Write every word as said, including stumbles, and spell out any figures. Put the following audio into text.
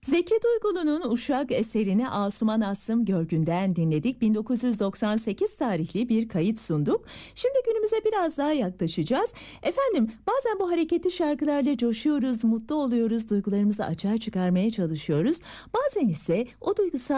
Zeki Duygulu'nun Uşak eserini Asuman Aslım Görgün'den dinledik. bin dokuz yüz doksan sekiz tarihli bir kayıt sunduk. Şimdi günümüze biraz daha yaklaşacağız. Efendim, bazen bu hareketli şarkılarla coşuyoruz, mutlu oluyoruz, duygularımızı açığa çıkarmaya çalışıyoruz. Bazen ise o duygusal